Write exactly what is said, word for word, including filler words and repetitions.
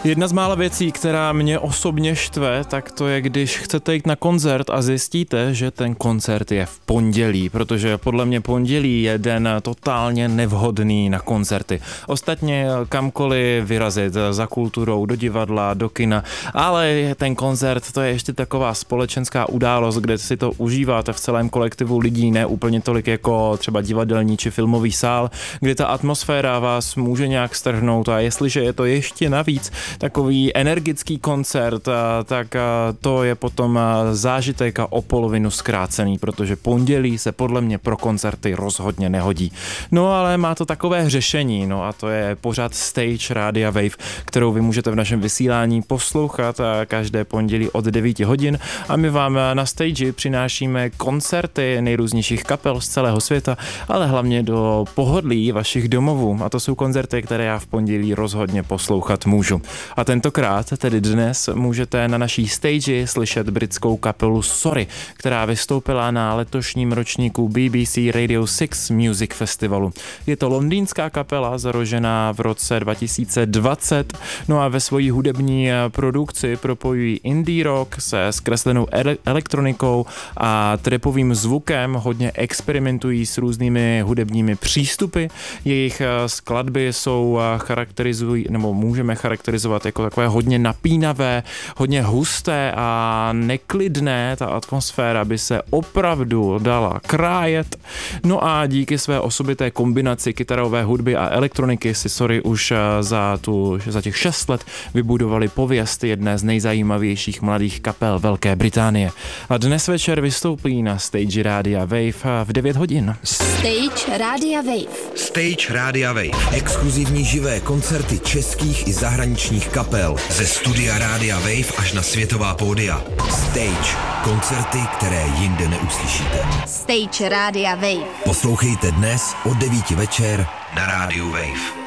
Jedna z mála věcí, která mě osobně štve, tak to je, když chcete jít na koncert a zjistíte, že ten koncert je v pondělí, protože podle mě pondělí je den totálně nevhodný na koncerty. Ostatně kamkoliv vyrazit, za kulturou, do divadla, do kina, ale ten koncert to je ještě taková společenská událost, kde si to užíváte v celém kolektivu lidí, ne úplně tolik jako třeba divadelní či filmový sál, kde ta atmosféra vás může nějak strhnout a jestliže je to ještě navíc takový energický koncert, tak to je potom zážitek a o polovinu zkrácený, protože pondělí se podle mě pro koncerty rozhodně nehodí. No ale má to takové řešení, no a to je pořád Stage Rádia Wave, kterou vy můžete v našem vysílání poslouchat každé pondělí od devět hodin a my vám na stage přinášíme koncerty nejrůznějších kapel z celého světa, ale hlavně do pohodlí vašich domovů a to jsou koncerty, které já v pondělí rozhodně poslouchat můžu. A tentokrát, tedy dnes, můžete na naší stage slyšet britskou kapelu Sorry, která vystoupila na letošním ročníku B B C Radio šest Music Festivalu. Je to londýnská kapela, založená v roce dva tisíce dvacet, no a ve svojí hudební produkci propojují indie rock se zkreslenou ele- elektronikou a trapovým zvukem, hodně experimentují s různými hudebními přístupy. Jejich skladby jsou charakterizují, nebo můžeme charakterizovat jako takové hodně napínavé, hodně husté a neklidné. Ta atmosféra by se opravdu dala krájet. No a díky své osobité kombinaci kytarové hudby a elektroniky si Sorry už za, tu, za těch šest let vybudovali pověst jedné z nejzajímavějších mladých kapel Velké Británie. A dnes večer vystoupí na stage Rádia Wave v devět hodin. Stage Rádia Wave. Stage Rádia Wave. Exkluzivní živé koncerty českých i zahraničních kapel. Ze studia Rádia Wave až na světová pódia. Stage. Koncerty, které jinde neuslyšíte. Stage Rádia Wave. Poslouchejte dnes od devíti večer na Rádiu Wave.